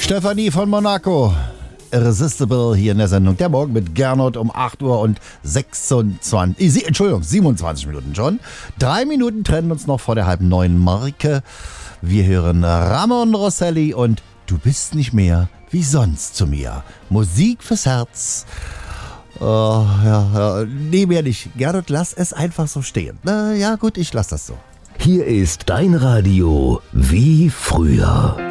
Stefanie von Monaco. Irresistible hier in der Sendung. Der Morgen mit Gernot um 8 Uhr und 27 Minuten schon. 3 Minuten trennen uns noch vor der 8:30 Marke. Wir hören Ramon Rosselli und Du bist nicht mehr wie sonst zu mir. Musik fürs Herz. Nee, mehr nicht. Gernot, lass es einfach so stehen. Ja gut, ich lass das so. Hier ist dein Radio wie früher.